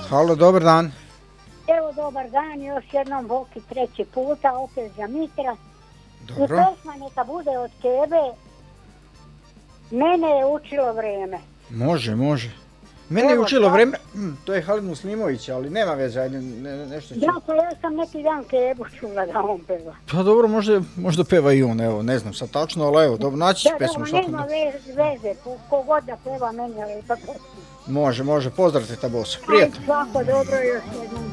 Halo, dobar dan. Evo, dobar dan, još jednom Boki treći puta, opet za Mitra. Dobro. I pesma neka bude od tebe, mene je učilo vreme. Može. Mene je Evo, učilo sad. vreme, to je Halid Muslimović, ali nema veze, ajde nešto će. Ja, pa ja sam neki dan Kebu čula da on peva. Pa dobro, možda peva i on, evo, ne znam sad tačno, ali evo, dobro, naći ćeš pesmu. Da, nema veze, kogod da peva, meni je lepa pesma. Može, pozdravite ta bosa. Prijetno. Ajde, svako dobro, još jednom.